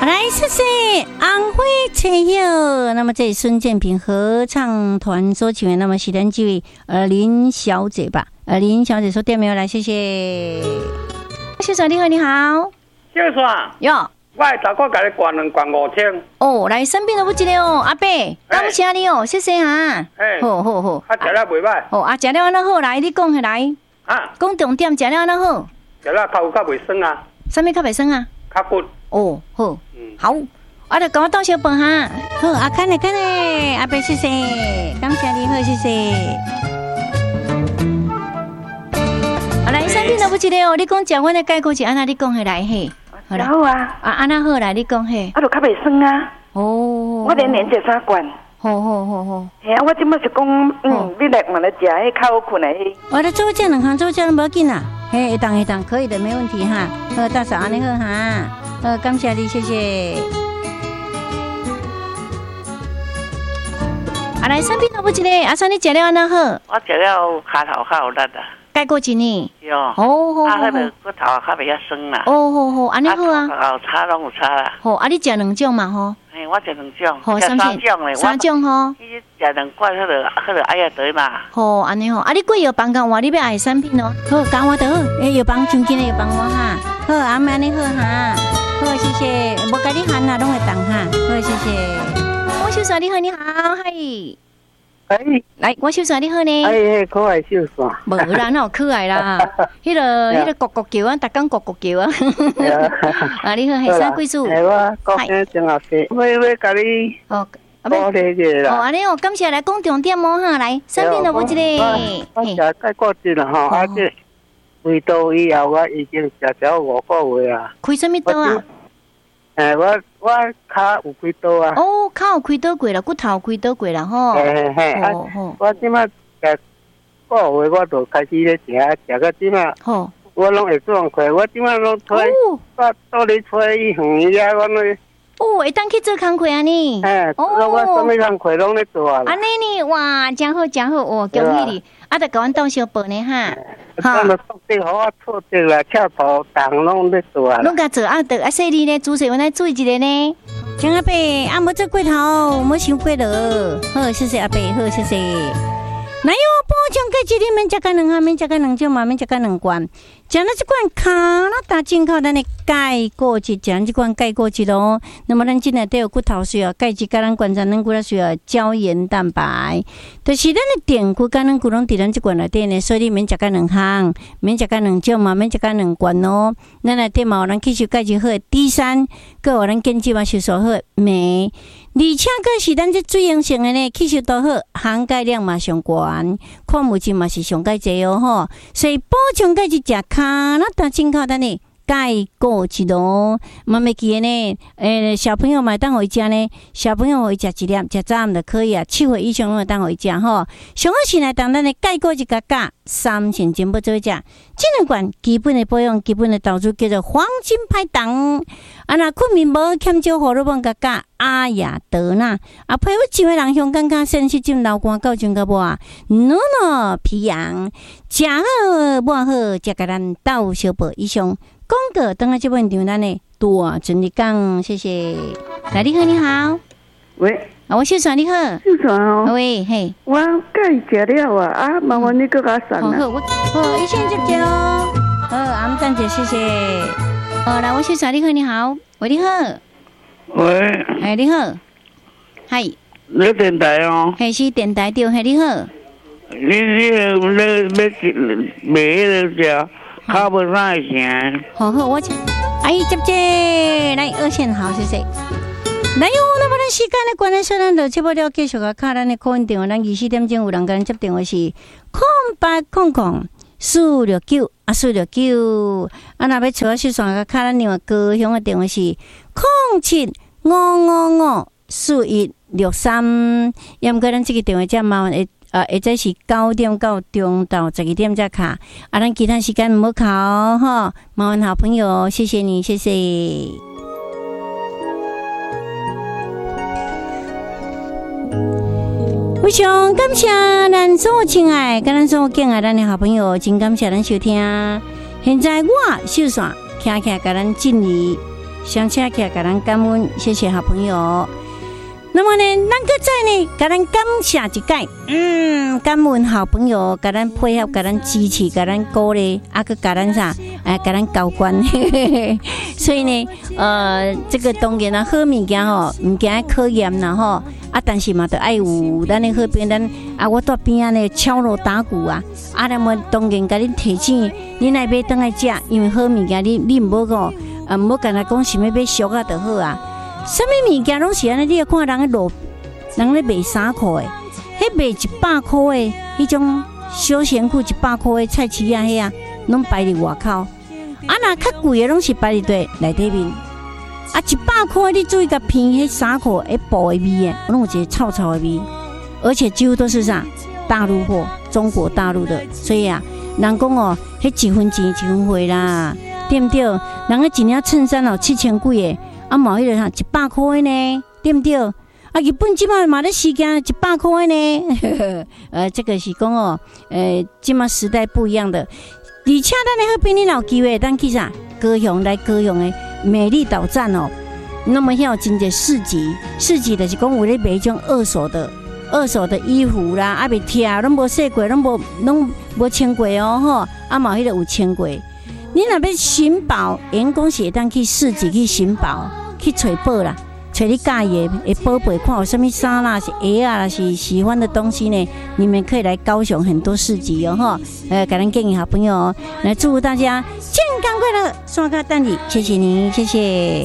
来，谢谢安徽车友。那么这里孙建平合唱团所请的，那么是咱这位林小姐吧？林小姐说店没有来，谢谢。秀爽你好，你好。 秀爽哟， 我早个给你灌5千。 哦，来身边都不记得哦，阿伯，感谢你哦，谢谢哈。好好好。 啊，食了袂歹。 哦，啊，食了安那好来，你讲下来。啊，讲重点，食了安那好。 食了较有较袂酸啊。 啥物较袂酸啊？ 较骨。 哦，好，好。我就跟我倒小饭哈，好，啊，看嘞，阿伯谢谢，感谢你好，谢谢。来，身边都不记得哦，你讲食阮的概括是安那？你讲下来嘿， 好啦，好啊， 啊，安那好来，你讲嘿， 啊，就较袂酸啊。哦，我连食3罐。 好。 嘿啊，我即摆是讲，你来嘛来食，迄较好困的迄。 我来做这两项，做这无要紧啦，嘿，会当，可以的，没问题哈。好，大嫂安尼好哈，感谢你，谢谢。啊，来身边都不记得，阿嫂你食了安那好？ 我食了骹头较有力啊。 改过一年。 哟。好。啊，迄个骨头较袂遐酸啦。 好，安尼好啊。 有差拢有差啦。 好，啊，你食2种嘛吼？ 嘿，我食2种。 好 ，3种嘞。 3种吼。 你食2罐，迄个爱得嘛。 好，安尼吼，啊，你过药房讲话，你要爱产品哦。好，讲我得好，药房亲近的药房我哈。好，阿妹安尼好哈。好，谢谢，无甲你喊啦，拢会当哈。好，谢谢。我秀爽你好，你好，嗨。来，我秀爽你好呢。 可爱秀爽。 无啦，那有可爱啦。迄个咕咕叫啊，逐工咕咕叫啊。啊，你好，系啥贵数？ 系我高兴真好听。要甲你。哦，多谢谢啦。 哦，安尼哦，感谢来讲重点哦哈，来，身边都不一个。 我食解过节啦吼，啊这胃道以后我已经食了5个月啊。 开什么刀啊？ 我脚有开刀啊！ 哦，脚有开刀过了，骨头有开刀过了吼。 我即摆食个月我就开始咧食到即摆。好，我拢会状快，我即摆拢吹，我倒咧吹远呀，我咧。 哦，会当去做工课啊你？ 我什么工课拢咧做啊。 安尼呢，哇，真好真好，哇，恭喜你！啊，得甲阮倒小报呢哈。 哈，我做得好，我错得啦，跳头动拢咧做啊。 拢甲做啊，得啊，细哩呢，主持阮来注意一个呢。张阿伯，啊，无做过头，无伤过了。好，谢谢阿伯，好，谢谢。哪有补充钙质？你免食到2项，免食到2种嘛，免食到2罐。食了这罐卡拉达进口咱的钙过质，食这罐钙过质咯。那么咱进来都有骨头需要钙质，甲咱观察咱骨头需要胶原蛋白，就是咱的电骨甲咱骨拢伫咱这罐内底呢，所以你免食到2项，免食到2种嘛，免食到2罐咯。咱内底嘛有咱吸收钙质好的 D3，佮有咱碱质嘛吸收好的镁。而且佫是咱这水溶性的呢，吸收都好，含钙量嘛上高，矿物质嘛是上钙济哦吼，所以补充钙质食卡那达进口咱的钙果质咯。嘛袂记呢，小朋友嘛当回食呢，小朋友会食1粒，食早暗就可以啊，7岁以上拢当回食吼。上好是来当咱的钙果质加3成全部做食，这2罐基本的保养、基本的投资叫做黄金拍档。啊，那困眠无欠少荷尔蒙加阿雅德纳，啊，配合几位人香感觉身体进流汗到真个无啊，暖暖皮痒，食好无好，食甲咱斗小报以上。广告等下这本场咱的大真理讲，谢谢。来，你好，你好， 喂， 我秀爽，你好， 秀爽哦， 喂，嘿， 我钙食了啊，麻烦你搁甲送啊。 好，一线接接咯，阿姆站姐，谢谢。来，我秀爽，你好，你好，喂，你好。 喂， 哎，你好，嗨， 你电台哦？ 嘿，是电台对，嘿，你好。 你要买了只，卡不上钱。 好，我请阿姨接接来2线好，谢谢。来哟，那么咱时间的关系，所以咱就差不多继续个卡咱的客运电话，咱24点钟有人跟咱接电话是0800-469-469，啊，若要找我是算个卡咱另外高雄的电话是07-555-4163，要毋过咱这个电话只麻烦会再是9点到中到12点才卡，啊，咱其他时间唔好卡哦，哈，麻烦好朋友，谢谢你，谢谢。非常感谢咱所有亲爱、跟咱所有敬爱咱的好朋友，真感谢咱收听。现在我秀爽，听起甲咱进入相请起来给咱感恩，谢谢好朋友。那么呢，咱搁再呢，给咱感谢一解，感恩好朋友，给咱配合，给咱支持，给咱鼓励，搁给咱啥，给咱交关。所以呢，这个当然啦，好物件吼，物件考验啦吼，但是嘛，得爱有咱的好边，咱我在边啊呢敲锣打鼓啊，那么当然给恁提醒，恁来买回来食，因为好物件你唔好讲，唔好跟他讲想要买俗啊就好啊。什么物件拢是安尼？你要看人个路，人咧卖3块的，迄卖100块的，迄种小咸裤100块的菜市啊，迄啊，拢摆伫外口。若较贵的拢是摆伫内底面。100块你注意甲偏迄3块迄布的味的，拢有一个臭臭的味，而且几乎都是啥大陆货，中国大陆的。所以啊，人讲哦，迄1分钱1分货啦，对不对？人个一领衬衫哦7000几的。嘛迄个啥100块呢，对不对？日本即马嘛咧时间100块呢，这个是讲哦，即马时代不一样的，而且咱的好边你有机会，咱去啥高雄来高雄的美丽岛站哦。那么遐有真侪市集就是讲有咧卖种二手的衣服啦，未拆，拢无洗过，拢无穿过哦吼，嘛迄个有穿过。你若要寻宝，员工是当去市集去寻宝，去找宝啦，找你介意的宝贝，看有什么衫啦，是鞋啊，是喜欢的东西呢？你们可以来高雄很多市集哦哈。给咱建议好朋友哦，来祝福大家健康快乐，刷卡蛋里，谢谢您，谢谢。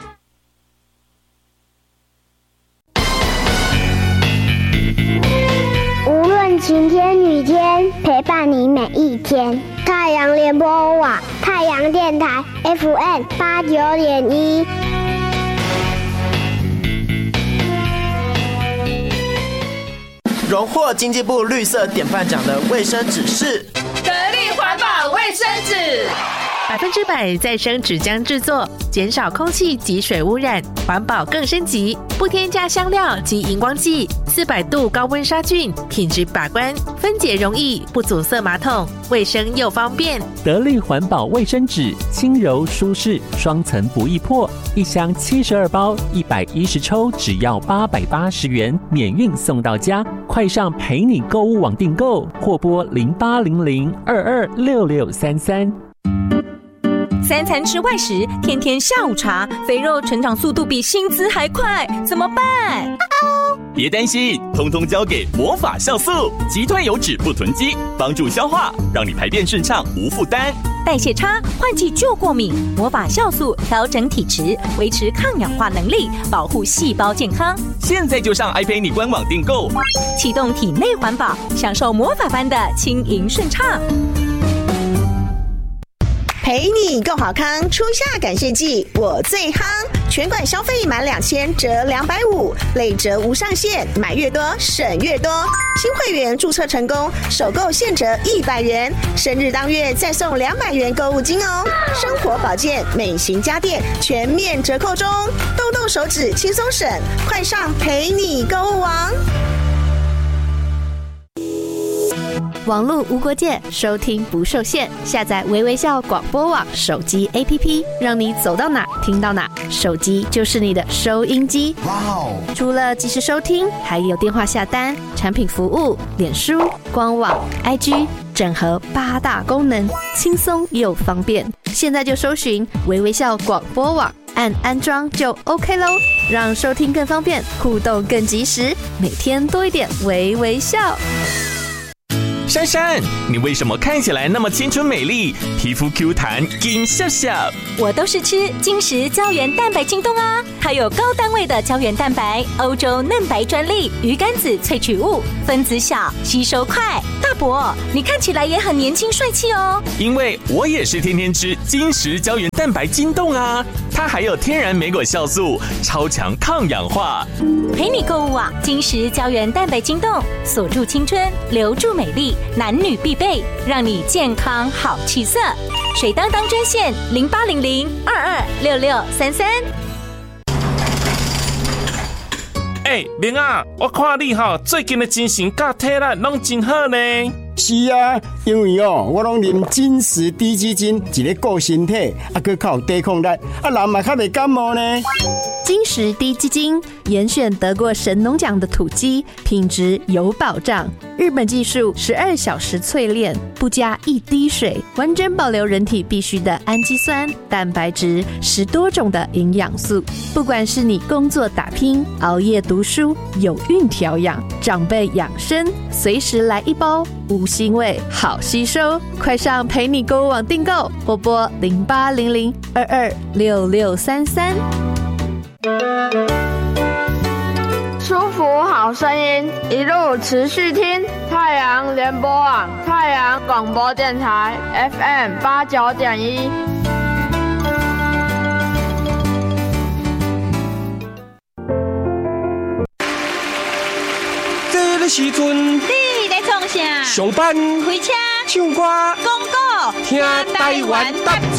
无论晴天雨天，陪伴你每一天。太阳联播网，太阳电台 FM 89.1。 荣获经济部绿色典范奖的卫生纸是得力环保卫生纸 ，100%再生纸浆制作，减少空气及水污染，环保更升级，不添加香料及荧光剂，400度高温杀菌，品质把关，分解容易，不阻塞马桶，卫生又方便。 得力环保卫生纸，轻柔舒适，双层不易破，一箱72包，110抽，只要880元，免运送到家。快上陪你购物网订购，或拨0800226633。 3餐吃外食，天天下午茶，肥肉成长速度比薪资还快，怎么办？ 别担心，通通交给魔法酵素，击退油脂不囤积，帮助消化，让你排便顺畅无负担。 代谢差，换季就过敏，魔法酵素调整体质，维持抗氧化能力，保护细胞健康。 现在就上爱陪你官网订购， 启动体内环保，享受魔法般的轻盈顺畅。 陪你够好康，初夏感谢季我最夯，全馆消费满2000折250，累折无上限，买越多省越多。新会员注册成功，首购现折100元，生日当月再送200元购物金哦。生活保健、美型家电全面折扣中，动动手指轻松省，快上陪你购物网。 网络无国界，收听不受限。下载微微笑广播网手机 APP， 让你走到哪听到哪，手机就是你的收音机。哇哦！除了即时收听，还有电话下单、产品服务、脸书、官网、IG， 整合8大功能，轻松又方便。现在就搜寻微微笑广播网，按安装就 OK 咯，让收听更方便，互动更及时，每天多一点微微笑。 珊珊，你为什么看起来那么青春美丽，皮肤 Q 弹金笑笑？ 我都是吃金石胶原蛋白晶冻啊，它有高单位的胶原蛋白，欧洲嫩白专利，鱼肝子萃取物，分子小，吸收快。大伯，你看起来也很年轻帅气哦。 因为我也是天天吃金石胶原蛋白晶冻啊，它还有天然莓果酵素，超强抗氧化。 陪你购物网，金石胶原蛋白晶冻，锁住青春，留住美丽。男女必备，让你健康好气色。水当当专线0800226633。 明啊，我看你最近的精神甲体力拢真好呢。 是啊，因为我拢啉金石低基金，一个顾身体，佮较有抵抗力，人嘛较袂感冒呢。 金石低基金严选得过神农奖的土鸡，品质有保障。日本技术12小时淬炼，不加一滴水，完整保留人体必需的氨基酸、蛋白质，10多种的营养素。不管是你工作打拼、熬夜读书、有孕调养、长辈养生，随时来一包，无腥味，好吸收。快上陪你购物网订购，或拨0800226633。 舒服好声音，一路持续听太阳联播网、太阳广播电台 FM89.1。 这个时阵， 你在创啥？ 上班、 开车、 唱歌、 广告， 听台湾搭